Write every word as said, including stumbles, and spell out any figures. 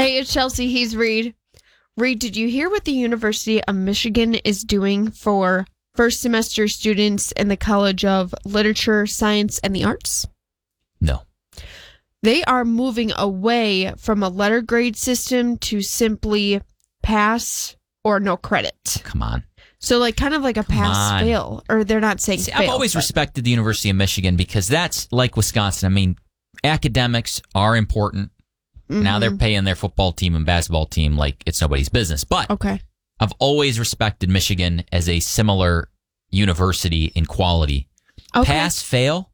Hey, it's Chelsea. He's Reed. Reed, did you hear what the University of Michigan is doing for first semester students in the College of Literature, Science, and the Arts? No. They are moving away from a letter grade system to simply pass or no credit. Come on. So like kind of like a Come pass on. fail, or they're not saying See, fail. I've always but- respected the University of Michigan because that's like Wisconsin. I mean, academics are important. Mm-hmm. Now they're paying their football team and basketball team like it's nobody's business. But Okay. I've always respected Michigan as a similar university in quality. Okay. Pass, fail,